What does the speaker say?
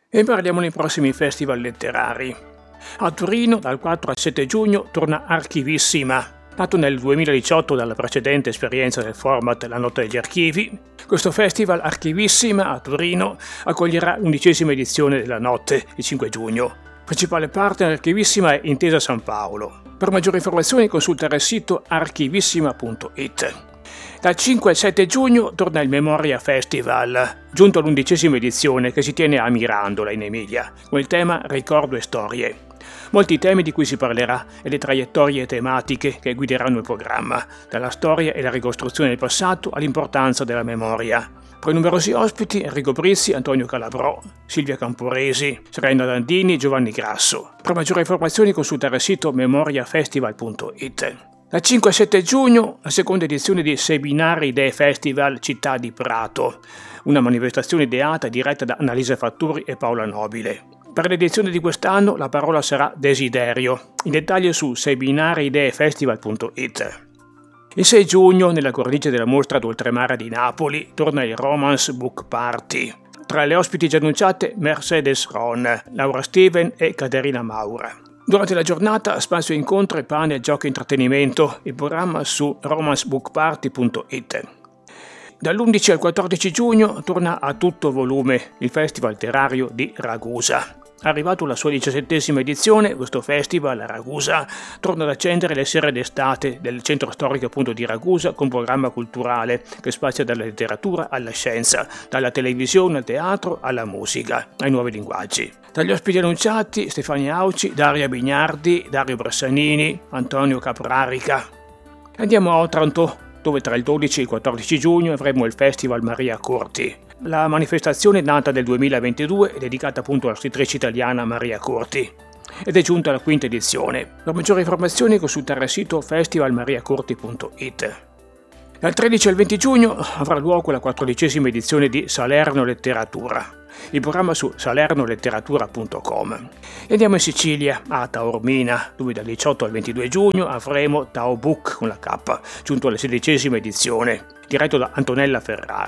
E parliamo dei prossimi festival letterari. A Torino dal 4 al 7 giugno torna Archivissima. Nato nel 2018 dalla precedente esperienza del format La Notte degli Archivi, questo festival Archivissima a Torino accoglierà l'11ª edizione della Notte, il 5 giugno. Principale partner Archivissima è Intesa San Paolo. Per maggiori informazioni consultare il sito archivissima.it. Dal 5 al 7 giugno torna il Memoria Festival, giunto all'11ª edizione che si tiene a Mirandola in Emilia, con il tema Ricordo e Storie. Molti temi di cui si parlerà e le traiettorie tematiche che guideranno il programma, dalla storia e la ricostruzione del passato all'importanza della memoria. Tra i numerosi ospiti Enrico Brizzi, Antonio Calabrò, Silvia Camporesi, Serena Dandini e Giovanni Grasso. Per maggiori informazioni consultare il sito memoriafestival.it. Dal 5 al 7 giugno la seconda edizione di Seminari Idee Festival Città di Prato, una manifestazione ideata e diretta da Annalisa Fatturi e Paola Nobile. Per l'edizione di quest'anno la parola sarà desiderio, in dettaglio su seminariideefestival.it. Il 6 giugno, nella cornice della mostra d'Oltremare di Napoli, torna il Romance Book Party. Tra le ospiti già annunciate Mercedes Ron, Laura Steven e Caterina Maura. Durante la giornata spazio incontri, panel, giochi e intrattenimento, il programma su romancebookparty.it. Dall'11 al 14 giugno torna a tutto volume il Festival Letterario di Ragusa. Arrivato alla sua 17ª edizione, questo festival a Ragusa torna ad accendere le sere d'estate del centro storico appunto di Ragusa con programma culturale che spazia dalla letteratura alla scienza, dalla televisione al teatro alla musica, ai nuovi linguaggi. Tra gli ospiti annunciati Stefania Auci, Daria Bignardi, Dario Bressanini, Antonio Caprarica. Andiamo a Otranto, dove tra il 12 e il 14 giugno avremo il Festival Maria Corti. La manifestazione è nata nel 2022 e dedicata appunto alla scrittrice italiana Maria Corti ed è giunta alla 5ª edizione. Per maggiori informazioni consultare il sito festivalmariacorti.it. Dal 13 al 20 giugno avrà luogo la 14ª edizione di Salerno Letteratura, il programma su salernoletteratura.com. E andiamo in Sicilia, a Taormina, dove dal 18 al 22 giugno avremo Tao Book con la K, giunto alla 16ª edizione, diretto da Antonella Ferrari.